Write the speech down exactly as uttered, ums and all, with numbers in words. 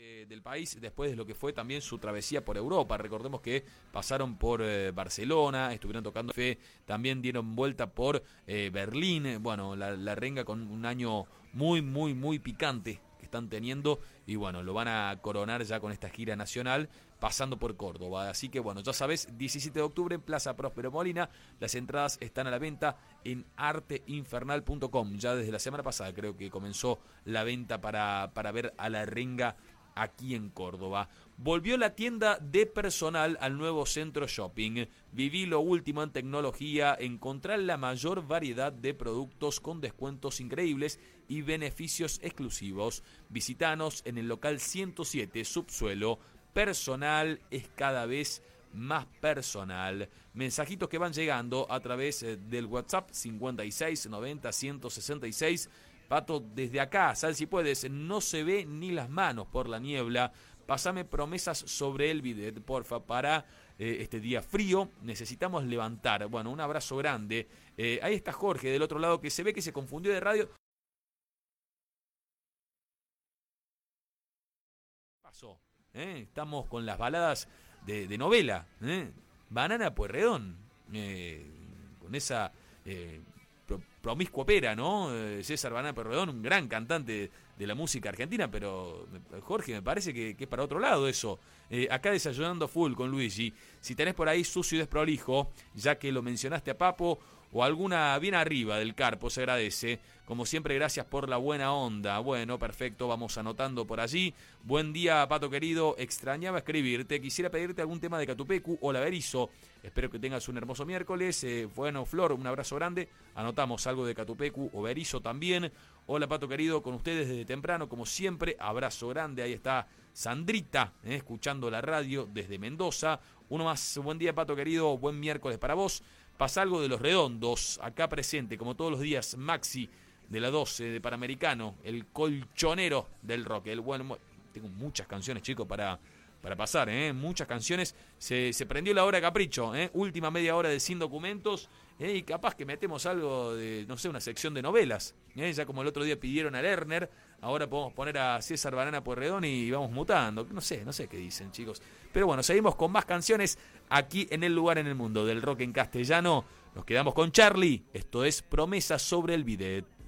Eh, del país después de lo que fue también su travesía por Europa. Recordemos que pasaron por eh, Barcelona, estuvieron tocando fe, también dieron vuelta por eh, Berlín. Bueno, la, la renga con un año muy, muy, muy picante que están teniendo y bueno, lo van a coronar ya con esta gira nacional pasando por Córdoba. Así que bueno, ya sabes, diecisiete de octubre en Plaza Próspero Molina. Las entradas están a la venta en arte infernal punto com. Ya desde la semana pasada creo que comenzó la venta para, para ver a la renga aquí en Córdoba. Volvió la tienda de personal al nuevo centro shopping. Viví lo último en tecnología, encontrar la mayor variedad de productos con descuentos increíbles y beneficios exclusivos. Visítanos en el local ciento siete, subsuelo. Personal es cada vez más personal. Mensajitos que van llegando a través del WhatsApp cincuenta y seis noventa ciento sesenta y seis. Pato, desde acá, sal si puedes, no se ve ni las manos por la niebla. Pásame promesas sobre el bidet, porfa, para eh, este día frío. Necesitamos levantar. Bueno, un abrazo grande. Eh, ahí está Jorge del otro lado, que se ve que se confundió de radio. ¿Qué pasó? ¿Eh? Estamos con las baladas de, de novela. ¿eh? Banana Pueyrredón. Eh, con esa... Eh, promiscuo opera, ¿no? César Banana Pueyrredón, un gran cantante de la música argentina, pero Jorge, me parece que, que es para otro lado eso. Eh, acá desayunando full con Luigi. Si tenés por ahí sucio y desprolijo, ya que lo mencionaste a Papo, o alguna bien arriba del carpo, se agradece. Como siempre, gracias por la buena onda. Bueno, perfecto, vamos anotando por allí. Buen día, Pato querido. Extrañaba escribirte. Quisiera pedirte algún tema de Catupecu o La Berizo. Espero que tengas un hermoso miércoles. Eh, bueno, Flor, un abrazo grande. Anotamos algo de Catupecu o Berizo también. Hola, Pato querido, con ustedes desde temprano, como siempre. Abrazo grande. Ahí está Sandrita, eh, escuchando la radio desde Mendoza. Uno más. Buen día, Pato querido. Buen miércoles para vos. Pasa algo de Los Redondos, acá presente, como todos los días, Maxi de la doce de Panamericano, el colchonero del rock. El bueno, tengo muchas canciones, chicos, para, para pasar, ¿eh? Muchas canciones. Se, se prendió la hora de capricho, ¿eh? Última media hora de Sin Documentos, ¿eh? Y capaz que metemos algo de, no sé, una sección de novelas, ¿eh? Ya como el otro día pidieron a Lerner, ahora podemos poner a César Banana Pueyrredón y vamos mutando. No sé, no sé qué dicen, chicos. Pero bueno, seguimos con más canciones aquí en el lugar en el mundo del rock en castellano. Nos quedamos con Charlie. Esto es Promesa sobre el bidet.